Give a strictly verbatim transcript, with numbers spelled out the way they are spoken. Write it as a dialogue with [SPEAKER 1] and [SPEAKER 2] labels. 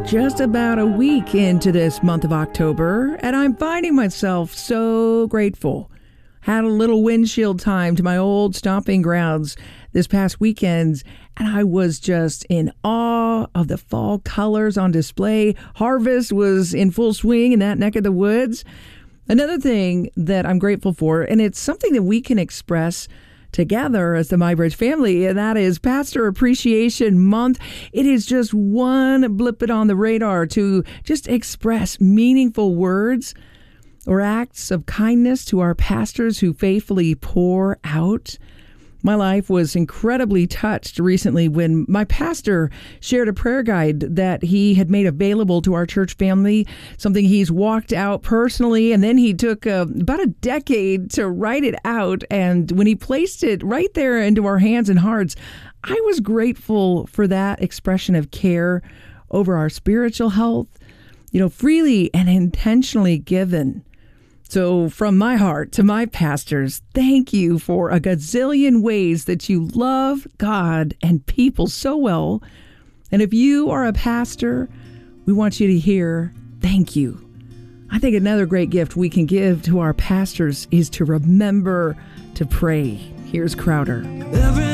[SPEAKER 1] Just about a week into this month of October, and I'm finding myself so grateful. Had a little windshield time to my old stomping grounds this past weekend, and I was just in awe of the fall colors on display. Harvest was in full swing in that neck of the woods. Another thing that I'm grateful for, and it's something that we can express together as the MyBridge family, and that is Pastor Appreciation Month. It is just one blip it on the radar to just express meaningful words or acts of kindness to our pastors who faithfully pour out. My life was incredibly touched recently when my pastor shared a prayer guide that he had made available to our church family, something he's walked out personally, and then he took uh, about a decade to write it out. And when he placed it right there into our hands and hearts, I was grateful for that expression of care over our spiritual health, you know, freely and intentionally given. So from my heart to my pastors, thank you for a gazillion ways that you love God and people so well. And if you are a pastor, we want you to hear thank you. I think another great gift we can give to our pastors is to remember to pray. Here's Crowder.